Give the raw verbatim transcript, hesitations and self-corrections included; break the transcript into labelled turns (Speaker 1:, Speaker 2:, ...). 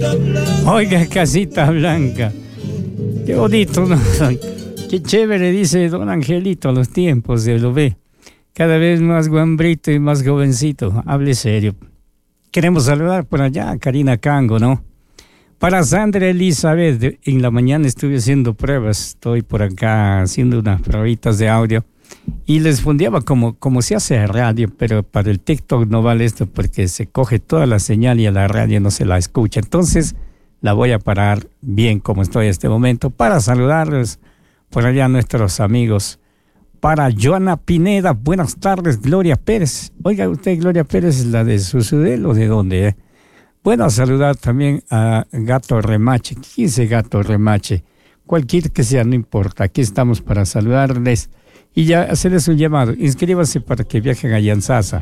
Speaker 1: Oiga, Casita Blanca. Qué bonito, ¿no? Qué chévere, dice don Angelito, los tiempos de lo ve. Cada vez más guambrito y más jovencito. Hable serio. Queremos saludar por allá a Karina Cango, ¿no? Para Sandra Elizabeth, en la mañana estuve haciendo pruebas. Estoy por acá haciendo unas pruebitas de audio. Y les fundeaba como, como se hace radio, pero para el TikTok no vale esto porque se coge toda la señal y a la radio no se la escucha. Entonces la voy a parar bien como estoy en este momento para saludarles por allá a nuestros amigos. Para Joana Pineda, buenas tardes, Gloria Pérez. Oiga usted, Gloria Pérez, ¿es la de Susudel o de dónde? Eh? Bueno, a saludar también a Gato Remache. ¿Quién es Gato Remache? Cualquier que sea, no importa. Aquí estamos para saludarles y ya hacerles un llamado. Inscríbanse para que viajen a Yanzasa.